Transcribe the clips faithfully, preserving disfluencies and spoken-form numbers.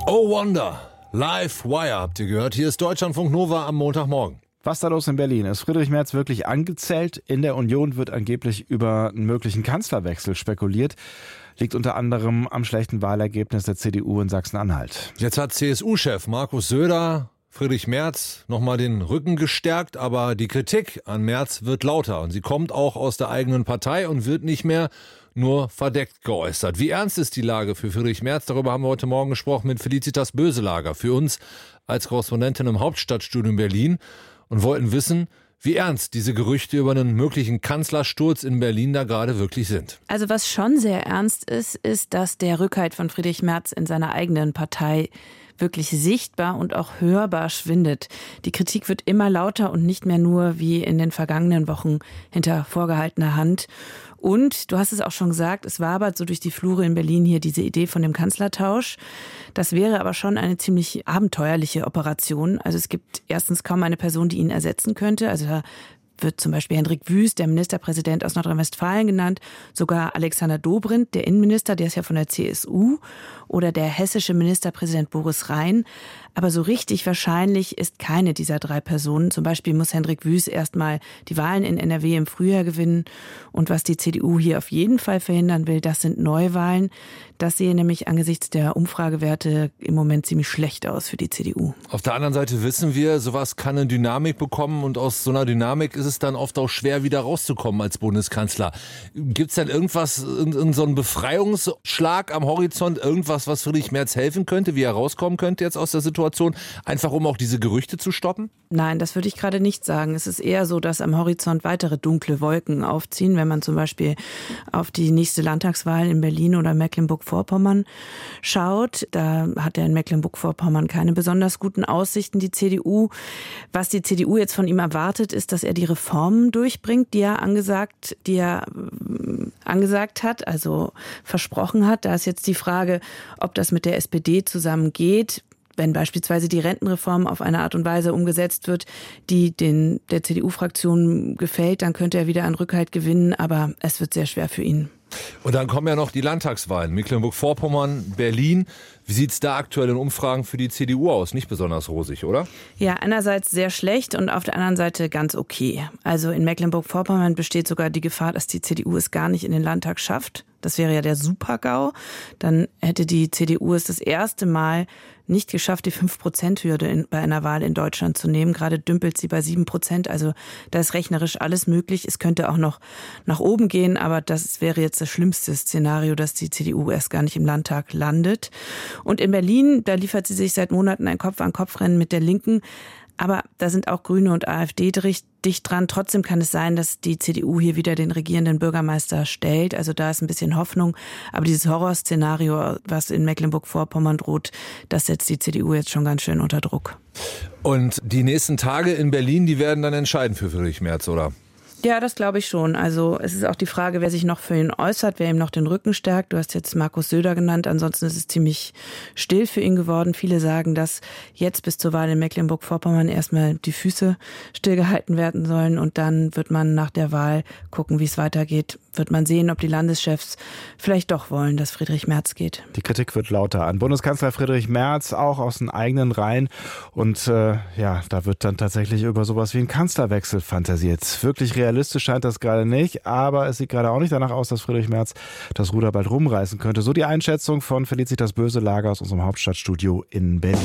Oh Wonder, Live Wire habt ihr gehört. Hier ist Deutschlandfunk Nova am Montagmorgen. Was da los in Berlin? Ist Friedrich Merz wirklich angezählt? In der Union wird angeblich über einen möglichen Kanzlerwechsel spekuliert. Liegt unter anderem am schlechten Wahlergebnis der C D U in Sachsen-Anhalt. Jetzt hat C S U-Chef Markus Söder Friedrich Merz nochmal den Rücken gestärkt, aber die Kritik an Merz wird lauter und sie kommt auch aus der eigenen Partei und wird nicht mehr nur verdeckt geäußert. Wie ernst ist die Lage für Friedrich Merz? Darüber haben wir heute Morgen gesprochen mit Felicitas Böselager, für uns als Korrespondentin im Hauptstadtstudio in Berlin, und wollten wissen, wie ernst diese Gerüchte über einen möglichen Kanzlersturz in Berlin da gerade wirklich sind. Also was schon sehr ernst ist, ist, dass der Rückhalt von Friedrich Merz in seiner eigenen Partei wirklich sichtbar und auch hörbar schwindet. Die Kritik wird immer lauter und nicht mehr nur wie in den vergangenen Wochen hinter vorgehaltener Hand. Und du hast es auch schon gesagt, es wabert so durch die Flure in Berlin hier diese Idee von dem Kanzlertausch. Das wäre aber schon eine ziemlich abenteuerliche Operation. Also es gibt erstens kaum eine Person, die ihn ersetzen könnte. Also da wird zum Beispiel Hendrik Wüst, der Ministerpräsident aus Nordrhein-Westfalen, genannt, sogar Alexander Dobrindt, der Innenminister, der ist ja von der C S U, oder der hessische Ministerpräsident Boris Rhein. Aber so richtig wahrscheinlich ist keine dieser drei Personen. Zum Beispiel muss Hendrik Wüst erstmal die Wahlen in N R W im Frühjahr gewinnen. Und was die C D U hier auf jeden Fall verhindern will, das sind Neuwahlen. Das sehe nämlich angesichts der Umfragewerte im Moment ziemlich schlecht aus für die C D U. Auf der anderen Seite wissen wir, sowas kann eine Dynamik bekommen und aus so einer Dynamik ist es dann oft auch schwer, wieder rauszukommen als Bundeskanzler. Gibt es denn irgendwas, irgend so einen Befreiungsschlag am Horizont, irgendwas, was Friedrich Merz helfen könnte, wie er rauskommen könnte jetzt aus der Situation, einfach um auch diese Gerüchte zu stoppen? Nein, das würde ich gerade nicht sagen. Es ist eher so, dass am Horizont weitere dunkle Wolken aufziehen, wenn man zum Beispiel auf die nächste Landtagswahl in Berlin oder Mecklenburg-Vorpommern schaut. Da hat er in Mecklenburg-Vorpommern keine besonders guten Aussichten, die C D U. Was die C D U jetzt von ihm erwartet, ist, dass er die Reformen durchbringt, die er angesagt, die er äh, angesagt hat, also versprochen hat. Da ist jetzt die Frage, ob das mit der S P D zusammen geht. Wenn beispielsweise die Rentenreform auf eine Art und Weise umgesetzt wird, die den, der C D U-Fraktion gefällt, dann könnte er wieder an Rückhalt gewinnen, aber es wird sehr schwer für ihn. Und dann kommen ja noch die Landtagswahlen, Mecklenburg-Vorpommern, Berlin. Wie sieht es da aktuell in Umfragen für die C D U aus? Nicht besonders rosig, oder? Ja, einerseits sehr schlecht und auf der anderen Seite ganz okay. Also in Mecklenburg-Vorpommern besteht sogar die Gefahr, dass die C D U es gar nicht in den Landtag schafft. Das wäre ja der Super-GAU. Dann hätte die C D U es das erste Mal nicht geschafft, die fünf Prozent Hürde bei einer Wahl in Deutschland zu nehmen. Gerade dümpelt sie bei sieben Prozent. Also da ist rechnerisch alles möglich. Es könnte auch noch nach oben gehen, aber das wäre jetzt das schlimmste Szenario, dass die C D U erst gar nicht im Landtag landet. Und in Berlin, da liefert sie sich seit Monaten ein Kopf-an-Kopf-Rennen mit der Linken. Aber da sind auch Grüne und AfD dicht dran. Trotzdem kann es sein, dass die C D U hier wieder den regierenden Bürgermeister stellt. Also da ist ein bisschen Hoffnung. Aber dieses Horrorszenario, was in Mecklenburg-Vorpommern droht, das setzt die C D U jetzt schon ganz schön unter Druck. Und die nächsten Tage in Berlin, die werden dann entscheiden für Friedrich Merz, oder? Ja, das glaube ich schon. Also es ist auch die Frage, wer sich noch für ihn äußert, wer ihm noch den Rücken stärkt. Du hast jetzt Markus Söder genannt. Ansonsten ist es ziemlich still für ihn geworden. Viele sagen, dass jetzt bis zur Wahl in Mecklenburg-Vorpommern erstmal die Füße stillgehalten werden sollen. Und dann wird man nach der Wahl gucken, wie es weitergeht. Wird man sehen, ob die Landeschefs vielleicht doch wollen, dass Friedrich Merz geht. Die Kritik wird lauter an Bundeskanzler Friedrich Merz, auch aus den eigenen Reihen. Und äh, ja, da wird dann tatsächlich über sowas wie einen Kanzlerwechsel fantasiert. Wirklich realistisch scheint das gerade nicht, aber es sieht gerade auch nicht danach aus, dass Friedrich Merz das Ruder bald rumreißen könnte. So die Einschätzung von Felicitas Böselager aus unserem Hauptstadtstudio in Berlin.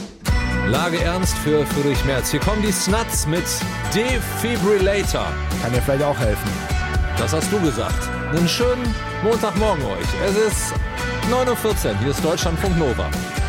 Lage ernst für Friedrich Merz. Hier kommen die Snuts mit Defibrillator. Kann ja vielleicht auch helfen. Das hast du gesagt. Einen schönen Montagmorgen euch. Es ist neun Uhr vierzehn. Hier ist Deutschlandfunk Nova.